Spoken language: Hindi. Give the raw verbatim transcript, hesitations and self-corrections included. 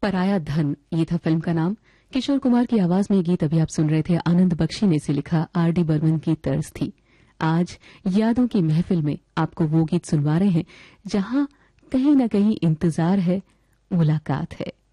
पराया धन, ये था फिल्म का नाम। किशोर कुमार की आवाज में ये गीत अभी आप सुन रहे थे, आनंद बख्शी ने इसे लिखा, आर डी बर्मन की तर्ज थी। आज यादों की महफिल में आपको वो गीत सुनवा रहे हैं जहां कहीं न कहीं इंतजार है, मुलाकात है।